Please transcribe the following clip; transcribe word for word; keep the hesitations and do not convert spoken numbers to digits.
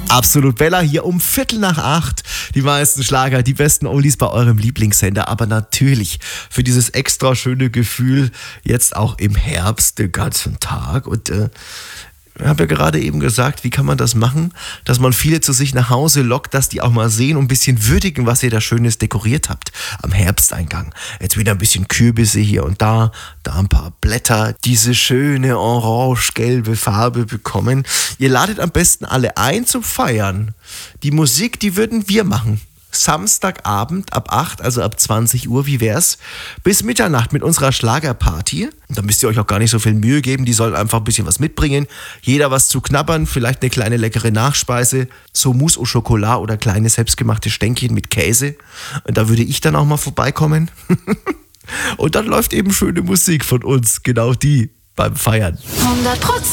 Absolut Bella hier um Viertel nach acht. Die meisten Schlager, die besten Oldies bei eurem Lieblingssender. Aber natürlich für dieses extra schöne Gefühl jetzt auch im Herbst den ganzen Tag. Und äh, ich habe ja gerade eben gesagt, wie kann man das machen, dass man viele zu sich nach Hause lockt, dass die auch mal sehen und ein bisschen würdigen, was ihr da Schönes dekoriert habt am Herbsteingang. Jetzt wieder ein bisschen Kürbisse hier und da, da ein paar Blätter, diese schöne orange-gelbe Farbe bekommen. Ihr ladet am besten alle ein zum Feiern. Die Musik, die würden wir machen. Samstagabend ab acht, also ab zwanzig Uhr, wie wär's? Bis Mitternacht mit unserer Schlagerparty. Und da müsst ihr euch auch gar nicht so viel Mühe geben, die sollen einfach ein bisschen was mitbringen. Jeder was zu knabbern, vielleicht eine kleine leckere Nachspeise, so Mousse au Chocolat oder kleine selbstgemachte Stänkchen mit Käse. Und da würde ich dann auch mal vorbeikommen. Und dann läuft eben schöne Musik von uns, genau die beim Feiern. hundert Prozent